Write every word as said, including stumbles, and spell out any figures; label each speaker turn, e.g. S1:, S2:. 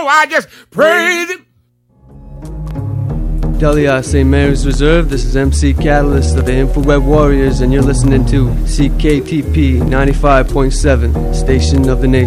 S1: I just praise him.
S2: Delia, Saint Mary's Reserve. This is M C Catalyst of the InfoWeb Warriors, and you're listening to C K T P ninety-five point seven, Station of the Nation.